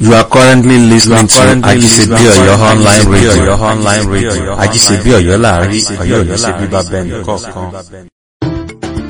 You are currently listening to Ajisebi Oyo online radio. Ajisebi Oyo láàrin Ọ̀yọ́ ní ṣe bíbá bẹ́ẹ̀ nìkọ̀ọ̀kan.